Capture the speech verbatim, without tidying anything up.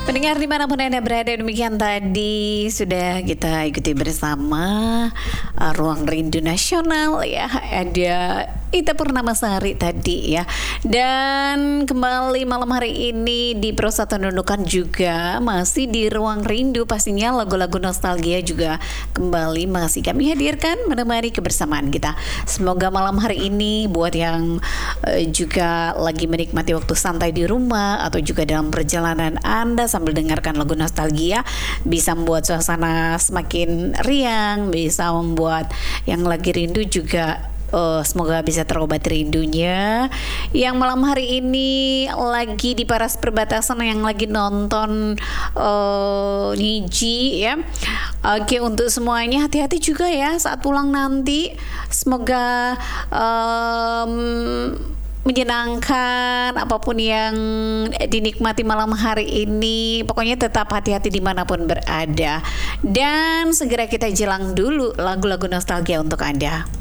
Pendengar dimanapun Anda berada, demikian tadi sudah kita ikuti bersama uh, Ruang Rindu Nasional ya. Ada Ita Purnamasari tadi ya. Dan kembali malam hari ini di Persatuan Nunukan juga masih di Ruang Rindu, pastinya lagu-lagu nostalgia juga kembali masih kami hadirkan menemani kebersamaan kita. Semoga malam hari ini buat yang uh, juga lagi menikmati waktu santai di rumah atau juga dalam perjalanan Anda sambil dengarkan lagu nostalgia bisa membuat suasana semakin riang, bisa membuat yang lagi rindu juga Uh, semoga bisa terobat rindunya. Yang malam hari ini lagi di paras perbatasan, yang lagi nonton uh, Niji ya. Oke, okay, untuk semuanya hati-hati juga ya saat pulang nanti. Semoga um, menyenangkan apapun yang dinikmati malam hari ini. Pokoknya tetap hati-hati dimanapun berada. Dan segera kita jelang dulu lagu-lagu nostalgia untuk Anda.